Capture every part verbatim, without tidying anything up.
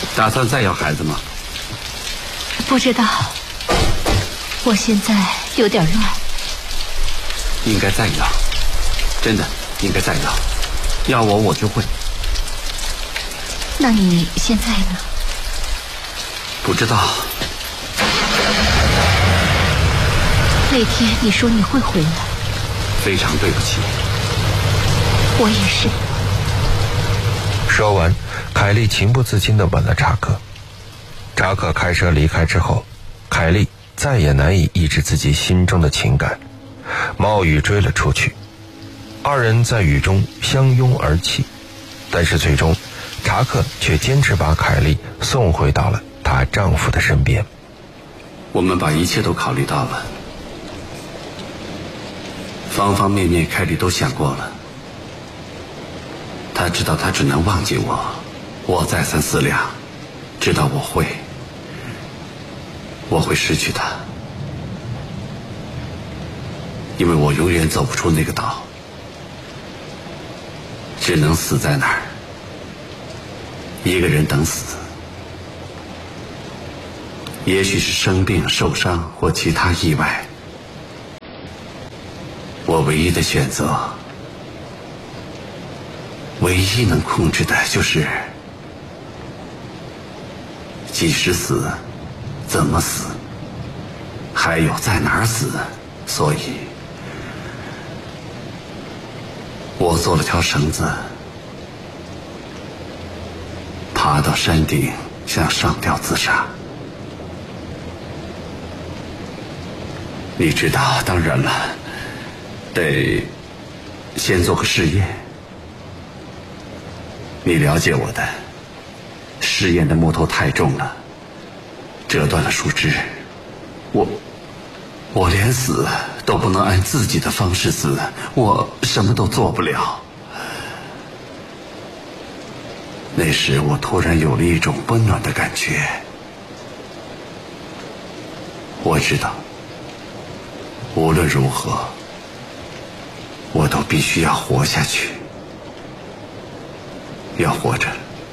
打算再要孩子吗？ 不知道，我现在有点乱。 应该再要，真的应该再要。要我我就会。 那你现在呢？ 不知道。 那天你说你会回来。 非常对不起。 我也是。 说完，凯莉情不自禁地吻了查克。查克开车离开之后，凯莉再也难以抑制自己心中的情感，冒雨追了出去。二人在雨中相拥而泣，但是最终查克却坚持把凯莉送回到了她丈夫的身边。 我们把一切都考虑到了，方方面面凯莉都想过了。她知道她只能忘记我，我再三思量，知道我会我会失去她，因为我永远走不出那个岛，只能死在那儿，一个人等死。也许是生病、受伤或其他意外，我唯一的选择，唯一能控制的就是几时死，怎么死，还有在哪儿死。所以我做了条绳子，爬到山顶，想上吊自杀。你知道，当然了，得先做个试验。你了解我的，试验的木头太重了，折断了树枝，我我连死都不能按自己的方式死，我什么都做不了。那时我突然有了一种温暖的感觉，我知道无论如何我都必须要活下去，要活着，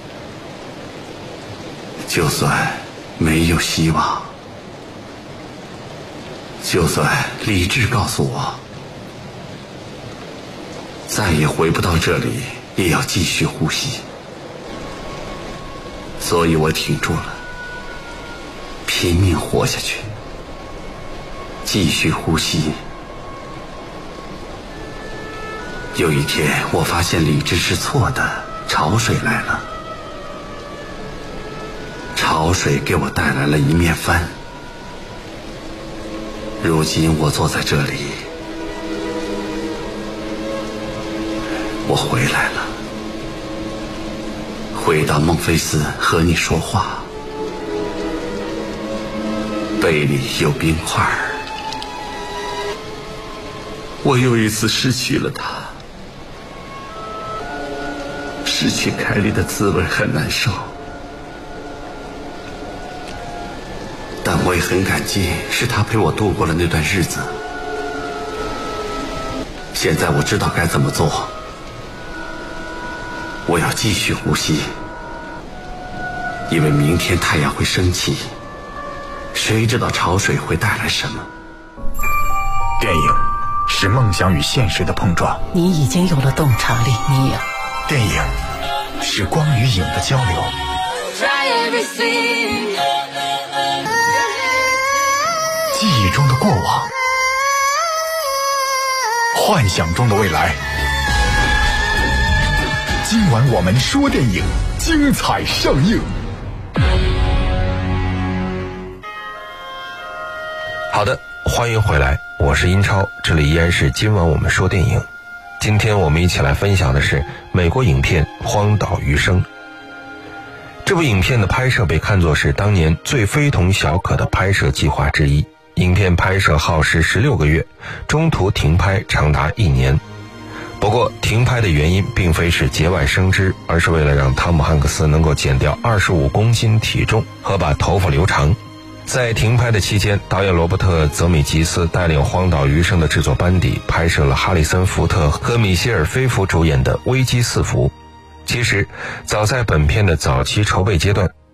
就算没有希望，就算理智告诉我再也回不到这里，也要继续呼吸。所以我挺住了，拼命活下去，继续呼吸。有一天我发现理智是错的，潮水来了，潮水给我带来了一面帆。如今我坐在这里，我回来了，回到孟菲斯和你说话。杯里有冰块，我又一次失去了它。失去凯莉的滋味很难受，但我也很感激是她陪我度过了那段日子。现在我知道该怎么做，我要继续呼吸，因为明天太阳会升起，谁知道潮水会带来什么。 电影是梦想与现实的碰撞， 你已经有了洞察力，你呀。 电影是光与影的交流，记忆中的过往，幻想中的未来。今晚我们说电影，精彩上映。 好的，欢迎回来，我是英超，这里依然是今晚我们说电影。今天我们一起来分享的是美国影片《荒岛余生》。这部影片的拍摄被看作是当年最非同小可的拍摄计划之一。影片拍摄耗时十六个月，中途停拍长达一年。不过停拍的原因并非是节外生枝，而是为了让汤姆汉克斯能够减掉二十五公斤体重和把头发留长。在停拍的期间，导演罗伯特·泽米吉斯带领《荒岛余生》的制作班底拍摄了哈里森·福特和米歇尔·菲弗主演的《危机四伏》。其实早在本片的早期筹备阶段，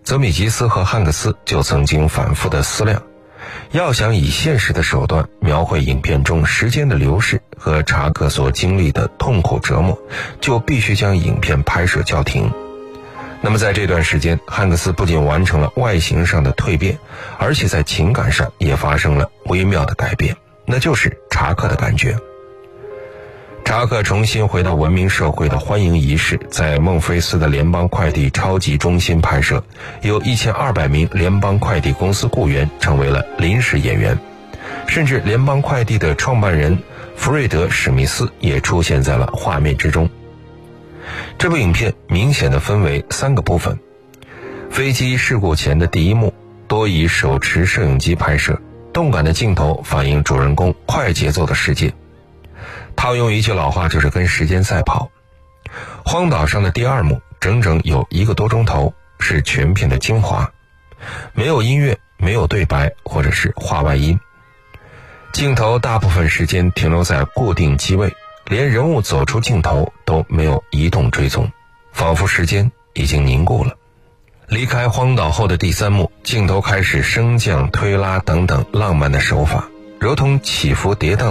泽米吉斯和汉克斯就曾经反复的思量，要想以现实的手段描绘影片中时间的流逝和查克所经历的痛苦折磨，就必须将影片拍摄叫停。那么在这段时间，汉克斯不仅完成了外形上的蜕变，而且在情感上也发生了微妙的改变，那就是查克的感觉。查克重新回到文明社会的欢迎仪式在孟菲斯的联邦快递超级中心拍摄，有一千二百名联邦快递公司雇员成为了临时演员，甚至联邦快递的创办人弗瑞德·史密斯也出现在了画面之中。这部影片明显地分为三个部分：飞机事故前的第一幕，多以手持摄影机拍摄，动感的镜头反映主人公快节奏的世界。套用一句老话，就是跟时间赛跑。荒岛上的第二幕整整有一个多钟头，是全片的精华，没有音乐，没有对白或者是话外音，镜头大部分时间停留在固定机位，连人物走出镜头都没有移动追踪，仿佛时间已经凝固了。离开荒岛后的第三幕，镜头开始升降、推拉等等浪漫的手法，如同起伏跌宕